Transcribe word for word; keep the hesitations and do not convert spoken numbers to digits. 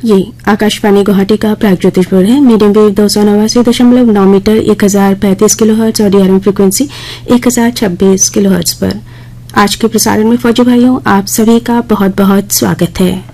ये आकाशवाणी गुवाहाटी का प्रागज्योतिषपुर है। मीडियम वेव दो सौ नवासी दशमलव नौ मीटर एक हजार पैंतीस किलो हर्ट्ज और डीआरएम फ्रिक्वेंसी एक हजार छब्बीस किलो हर्ट्ज पर आज के प्रसारण में फौजी भाइयों आप सभी का बहुत बहुत स्वागत है।